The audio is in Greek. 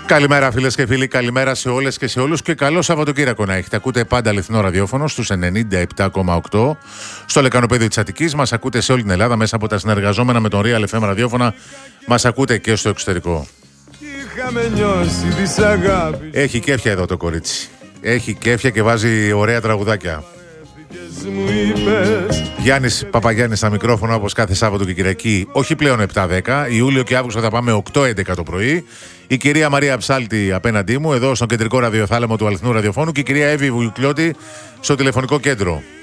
Καλημέρα φίλες και φίλοι, καλημέρα σε όλες και σε όλους και καλό Σαββατοκύριακο να έχετε. Ακούτε πάντα αληθινό ραδιόφωνο στους 97,8 στο λεκανοπέδιο της Αττικής. Μας ακούτε σε όλη την Ελλάδα μέσα από τα συνεργαζόμενα με τον Real FM ραδιόφωνα. Μας ακούτε και στο εξωτερικό. Έχει κέφια εδώ το κορίτσι. Έχει κέφια και βάζει ωραία τραγουδάκια. Γιάννης Παπαγιάννης στα μικρόφωνα όπως κάθε Σάββατο και Κυριακή, όχι πλέον 7-10, Ιούλιο και Αύγουστο θα πάμε 8-11 το πρωί. Η κυρία Μαρία Ψάλτη απέναντί μου, εδώ στον κεντρικό ραδιοθάλαμο του αληθινού ραδιοφώνου, και η κυρία Εύη Βουλικλιώτη στο τηλεφωνικό κέντρο.